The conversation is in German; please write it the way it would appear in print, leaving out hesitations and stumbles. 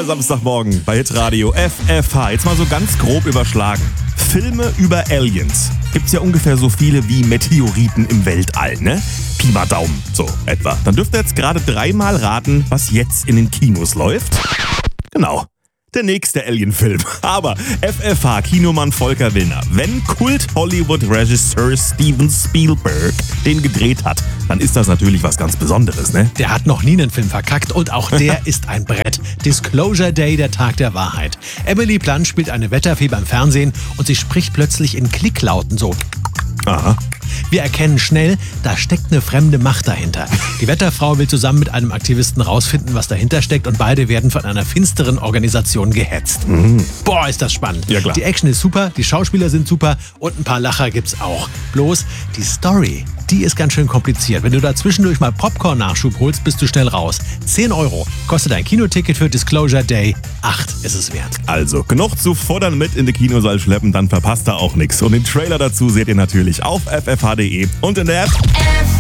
Der Samstagmorgen bei Hitradio FFH. Jetzt mal so ganz grob überschlagen. Filme über Aliens. Gibt's ja ungefähr so viele wie Meteoriten im Weltall, ne? Pi mal Daumen, so etwa. Dann dürft ihr jetzt gerade 3-mal raten, was jetzt in den Kinos läuft. Genau. Der nächste Alien-Film. Aber FFH-Kinomann Volker Willner, wenn Kult-Hollywood-Regisseur Steven Spielberg den gedreht hat, dann ist das natürlich was ganz Besonderes, ne? Der hat noch nie einen Film verkackt und auch der ist ein Brett. Disclosure Day, der Tag der Wahrheit. Emily Blunt spielt eine Wetterfee beim Fernsehen und sie spricht plötzlich in Klicklauten so. Aha. Wir erkennen schnell, da steckt eine fremde Macht dahinter. Die Wetterfrau will zusammen mit einem Aktivisten rausfinden, was dahinter steckt und beide werden von einer finsteren Organisation gehetzt. Boah, ist das spannend. Ja, klar. Die Action ist super, die Schauspieler sind super und ein paar Lacher gibt's auch. Bloß die Story, die ist ganz schön kompliziert. Wenn du da zwischendurch mal Popcorn-Nachschub holst, bist du schnell raus. 10 € kostet ein Kinoticket für Disclosure Day. 8 ist es wert. Also, genug zu fordern mit in den Kinosaal schleppen, dann verpasst ihr auch nichts. Und den Trailer dazu seht ihr natürlich auf ffh.de und in der App.